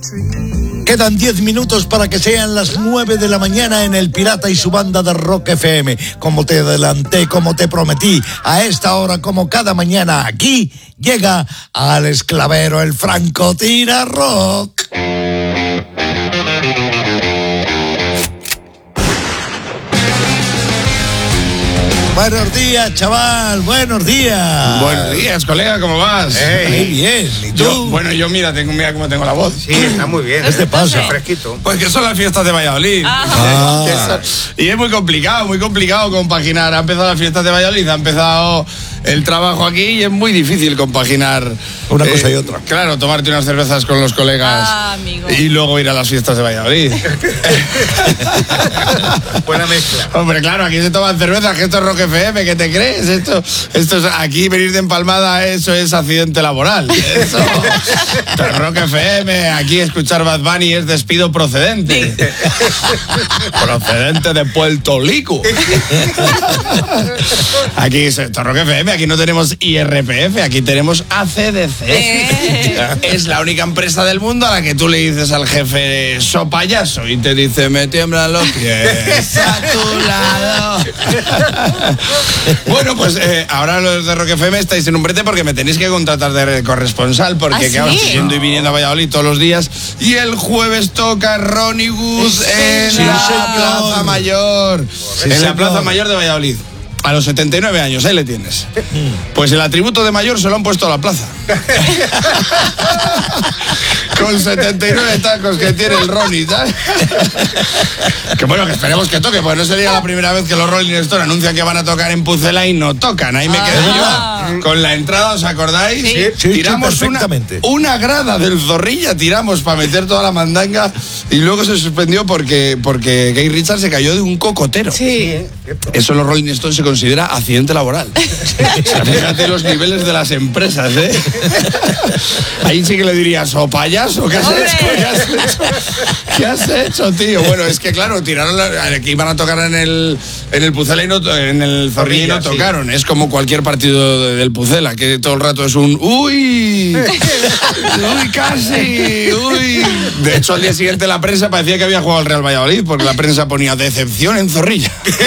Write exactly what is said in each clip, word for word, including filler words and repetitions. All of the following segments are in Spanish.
Quedan diez minutos para que sean las nueve de la mañana en El Pirata y su banda de Rock F M. Como te adelanté, como te prometí, a esta hora, como cada mañana, aquí llega Alex Clavero, el Francotira Rock. Buenos días, chaval, buenos días. Buenos días, colega, ¿cómo vas? Hey, muy bien, ¿y tú? Yo, bueno, yo mira, tengo, mira cómo tengo la voz. Sí, está muy bien. ¿Qué te pasa? Fresquito. Pues que son las fiestas de Valladolid. Ah. Y es muy complicado, muy complicado compaginar. Ha empezado las fiestas de Valladolid, ha empezado el trabajo aquí y es muy difícil compaginar una cosa y otra. Claro, tomarte unas cervezas con los colegas ah, amigo. y luego ir a las fiestas de Valladolid. Buena mezcla. Hombre, claro, aquí se toman cervezas, que esto es Rock F M, ¿qué te crees? Esto, esto es aquí venir de empalmada, eso es accidente laboral. Eso, esto es Rock F M, aquí escuchar Bad Bunny es despido procedente. Procedente de Puerto Rico. Aquí es esto, Rock F M, aquí no tenemos I R P F, aquí tenemos A C D C. Eh. Es la única empresa del mundo a la que tú le dices al jefe, so payaso, y te dice, me tiemblan los pies a tu lado. Bueno, pues eh, ahora los de Rock F M estáis en un brete porque me tenéis que contratar de corresponsal, porque ¿Ah, claro, sí? estoy yendo y viniendo a Valladolid todos los días, y el jueves toca Ronnie Wood en Sí, la señor. Plaza Mayor. Sí, en la señor. Plaza Mayor de Valladolid. A los setenta y nueve años, ahí le tienes. Pues el atributo de mayor se lo han puesto a la plaza. Con setenta y nueve tacos que tiene el Ronnie, ¿sabes? Que bueno, que esperemos que toque, porque no sería la primera vez que los Rolling Stones anuncian que van a tocar en Pucela y no tocan. Ahí me quedé Ah. yo. Con la entrada, ¿os acordáis? Sí. Sí, tiramos sí, una, perfectamente. una grada del Zorrilla, tiramos para meter toda la mandanga y luego se suspendió porque, porque Gay Richard se cayó de un cocotero. Sí. Eso en los Rolling Stones se considera accidente laboral. O sea, fíjate los niveles de las empresas, ¿eh? Ahí sí que le dirías, o payaso, ¿qué has ¡Hombre! hecho? ¿Qué has hecho? ¿Qué has hecho, tío? Bueno, es que claro, tiraron la, que iban a tocar en el en el Pucela y no, en el Zorrilla y no Zorrilla, sí. tocaron. Es como cualquier partido de- del Pucela, que todo el rato es un uy, uy, casi, uy. De hecho, al día siguiente la prensa parecía que había jugado al Real Valladolid, porque la prensa ponía decepción en Zorrilla.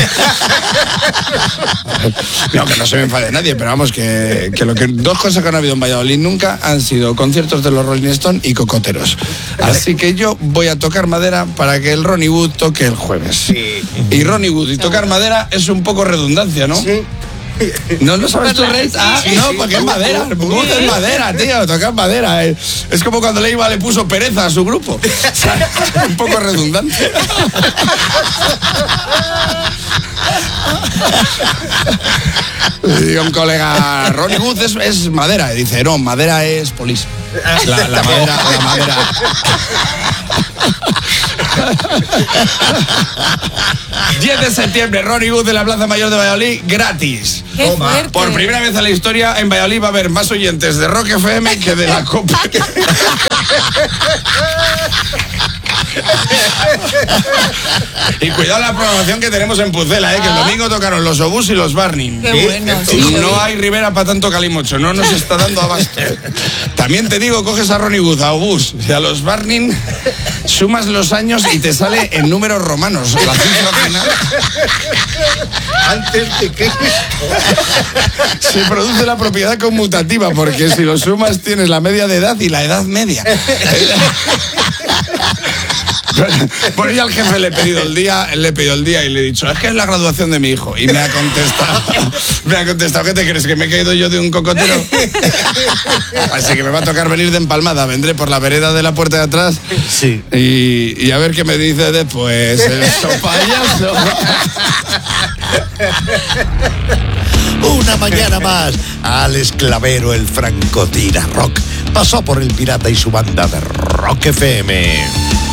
No, que no se me enfade nadie, pero vamos, que, que, lo que dos cosas que no ha habido en Valladolid nunca han sido conciertos de los Rolling Stones y cocoteros. Así que yo voy a tocar madera para que el Ronnie Wood toque el jueves. Sí. Y Ronnie Wood y tocar madera es un poco redundancia, ¿no? Sí. ¿No lo sabes tú, Rey? Ah, Sí, no, sí. porque es madera. Wood es madera, tío, tocar madera. Es, es como cuando Leiva le puso pereza a su grupo. O sea, un poco redundante. Le digo a un colega, Ronnie Wood es, es madera. Y dice, no, madera es polis. La, la madera, la madera. diez de septiembre, Ronnie Wood de la Plaza Mayor de Valladolid, gratis. ¡Qué fuerte! Por primera vez en la historia, en Valladolid va a haber más oyentes de Rock F M que de la Copa. Y cuidado la programación que tenemos en Pucela, ¿eh? Que el domingo tocaron los Obús y los Barney. ¡Qué bueno! Y sí. no hay Rivera para tanto calimocho, no nos está dando abasto. También te digo, coges a Ronnie Wood, a Obús y a los Barney, sumas los años y te sale en números romanos. La cifra final Antes de que... se produce la propiedad conmutativa, porque si lo sumas tienes la media de edad y la edad media. Bueno, yo al jefe le he pedido el día, le he pedido el día y le he dicho, es que es la graduación de mi hijo. Y me ha contestado, me ha contestado, ¿qué te crees? ¿Que me he caído yo de un cocotero? Así que me va a tocar venir de empalmada, vendré por la vereda de la puerta de atrás. Sí. Y, y a ver qué me dice después. Eso, payaso. Una mañana más, Alex Clavero, el Francotira Rock, pasó por El Pirata y su banda de Rock F M.